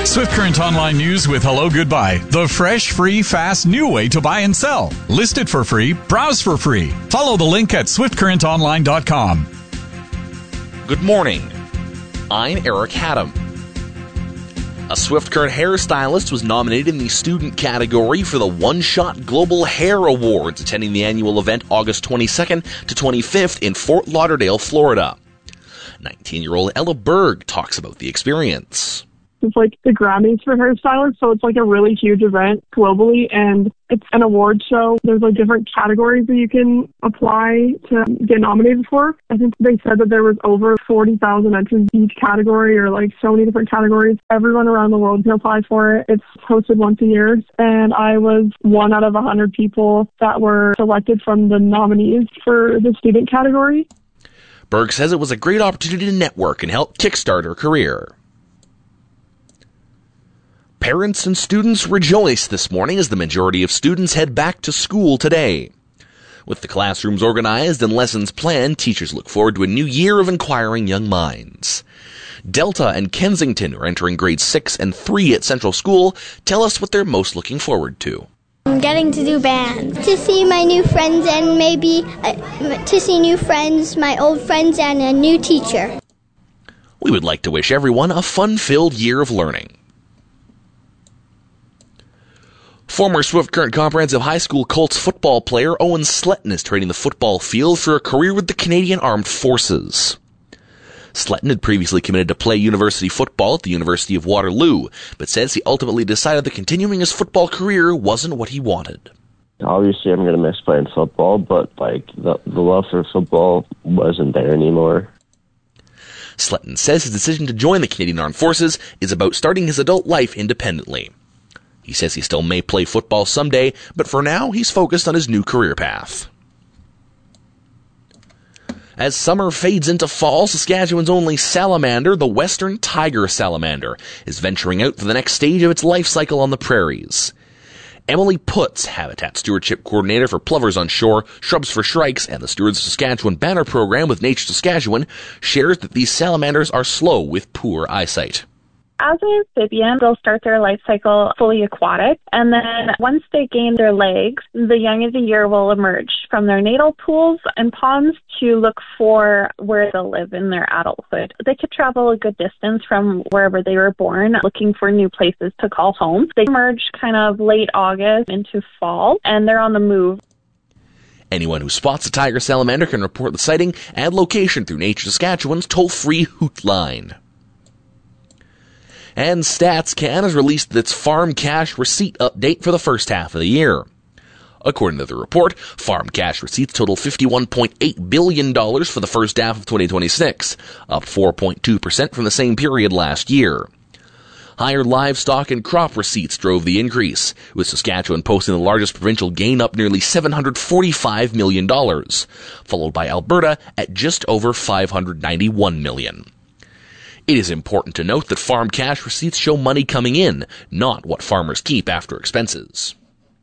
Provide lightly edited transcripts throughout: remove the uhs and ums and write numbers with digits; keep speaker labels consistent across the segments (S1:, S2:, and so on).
S1: Swift Current Online News with Hello Goodbye. The fresh, free, fast, new way to buy and sell. List it for free. Browse for free. Follow the link at swiftcurrentonline.com.
S2: Good morning. I'm Eric Haddam. A Swift Current hairstylist was nominated in the student category for the One Shot Global Hair Awards, attending the annual event August 22nd to 25th in Fort Lauderdale, Florida. 19-year-old Ella Berg talks about the experience.
S3: It's like the Grammys for hairstylists, so it's like a really huge event globally, and it's an award show. There's like different categories that you can apply to get nominated for. I think they said that there was over 40,000 entries in each category, or like so many different categories. Everyone around the world can apply for it. It's hosted once a year, and I was one out of 100 people that were selected from the nominees for the student category.
S2: Berg says it was a great opportunity to network and help kickstart her career. Parents and students rejoice this morning as the majority of students head back to school today. With the classrooms organized and lessons planned, teachers look forward to a new year of inquiring young minds. Delta and Kensington, are entering grades 6 and 3 at Central School, tell us what they're most looking forward to.
S4: I'm getting to do band. To see my new friends and maybe to see new friends, my old friends, and a new teacher.
S2: We would like to wish everyone a fun-filled year of learning. Former Swift Current Comprehensive High School Colts football player Owen Sletton is training the football field for a career with the Canadian Armed Forces. Sletton had previously committed to play university football at the University of Waterloo, but says he ultimately decided that continuing his football career wasn't what he wanted.
S5: Obviously, I'm going to miss playing football, but the love for football wasn't there anymore.
S2: Sletton says his decision to join the Canadian Armed Forces is about starting his adult life independently. He says he still may play football someday, but for now, he's focused on his new career path. As summer fades into fall, Saskatchewan's only salamander, the western tiger salamander, is venturing out for the next stage of its life cycle on the prairies. Emily Putz, Habitat Stewardship Coordinator for Plovers on Shore, Shrubs for Shrikes, and the Stewards of Saskatchewan banner program with Nature Saskatchewan, shares that these salamanders are slow with poor eyesight.
S6: As an amphibian, they'll start their life cycle fully aquatic, and then once they gain their legs, the young of the year will emerge from their natal pools and ponds to look for where they'll live in their adulthood. They could travel a good distance from wherever they were born, looking for new places to call home. They emerge kind of late August into fall, and they're on the move.
S2: Anyone who spots a tiger salamander can report the sighting and location through Nature Saskatchewan's toll-free hoot line. And StatsCan has released its farm cash receipt update for the first half of the year. According to the report, farm cash receipts total $51.8 billion for the first half of 2026, up 4.2% from the same period last year. Higher livestock and crop receipts drove the increase, with Saskatchewan posting the largest provincial gain, up nearly $745 million, followed by Alberta at just over $591 million. It is important to note that farm cash receipts show money coming in, not what farmers keep after expenses.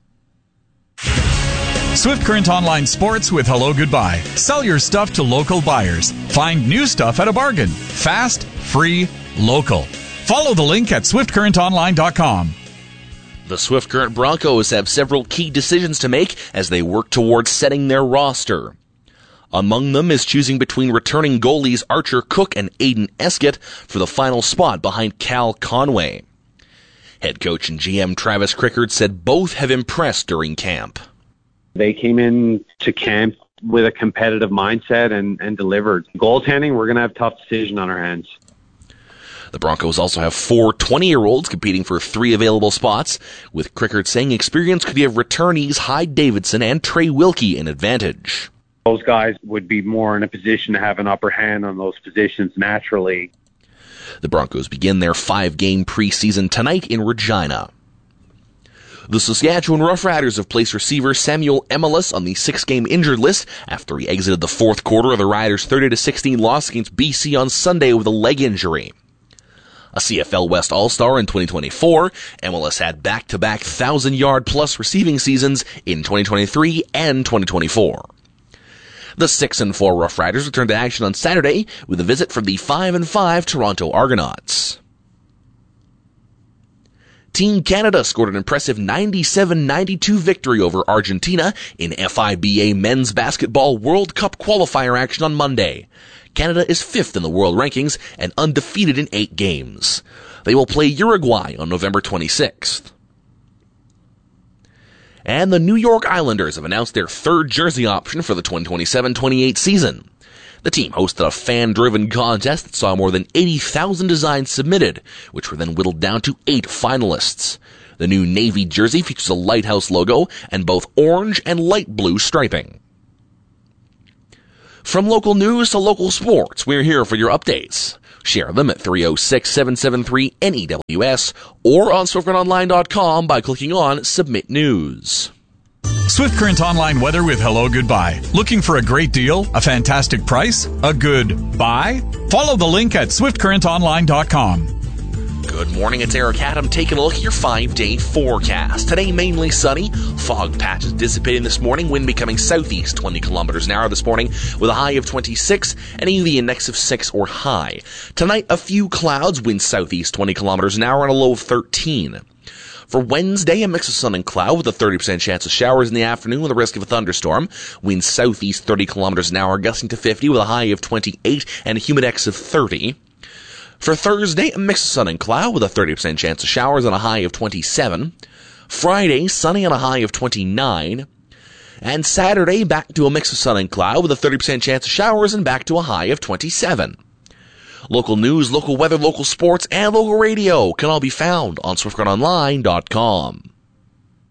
S1: Swift Current Online Sports with Hello Goodbye. Sell your stuff to local buyers. Find new stuff at a bargain. Fast, free, local. Follow the link at swiftcurrentonline.com.
S2: The Swift Current Broncos have several key decisions to make as they work towards setting their roster. Among them is choosing between returning goalies Archer Cook and Aiden Eskett for the final spot behind Cal Conway. Head coach and GM Travis Crickard said both have impressed during camp.
S7: They came in to camp with a competitive mindset and delivered. Goaltending, we're going to have a tough decision on our hands.
S2: The Broncos also have 4 20-year-olds competing for 3 available spots, with Crickard saying experience could give returnees Hyde Davidson and Trey Wilkie an advantage.
S7: Those guys would be more in a position to have an upper hand on those positions naturally.
S2: The Broncos begin their 5-game preseason tonight in Regina. The Saskatchewan Roughriders have placed receiver Samuel Emilus on the 6-game injured list after he exited the fourth quarter of the Riders' 30-16 loss against BC on Sunday with a leg injury. A CFL West All-Star in 2024, Emilus had back-to-back 1,000-yard-plus receiving seasons in 2023 and 2024. The 6-4 Rough Riders return to action on Saturday with a visit from the 5-5 Toronto Argonauts. Team Canada scored an impressive 97-92 victory over Argentina in FIBA Men's Basketball World Cup qualifier action on Monday. Canada is 5th in the world rankings and undefeated in 8 games. They will play Uruguay on November 26th. And the New York Islanders have announced their 3rd jersey option for the 2027-28 season. The team hosted a fan-driven contest that saw more than 80,000 designs submitted, which were then whittled down to 8 finalists. The new navy jersey features a lighthouse logo and both orange and light blue striping. From local news to local sports, we're here for your updates. Share them at 306-773-NEWS or on SwiftCurrentOnline.com by clicking on Submit News.
S1: Swift Current Online weather with Hello Goodbye. Looking for a great deal? A fantastic price? A good buy? Follow the link at SwiftCurrentOnline.com.
S2: Good morning, it's Eric Adam taking a look at your 5-day forecast. Today, mainly sunny. Fog patches dissipating this morning. Wind becoming southeast 20 kilometers an hour this morning with a high of 26 and a UV index of 6 or high. Tonight, a few clouds. Wind southeast 20 kilometers an hour and a low of 13. For Wednesday, a mix of sun and cloud with a 30% chance of showers in the afternoon with a risk of a thunderstorm. Wind southeast 30 kilometers an hour, gusting to 50 with a high of 28 and a humidex of 30. For Thursday, a mix of sun and cloud with a 30% chance of showers and a high of 27. Friday, sunny and a high of 29. And Saturday, back to a mix of sun and cloud with a 30% chance of showers and back to a high of 27. Local news, local weather, local sports, and local radio can all be found on SwiftCurrentOnline.com.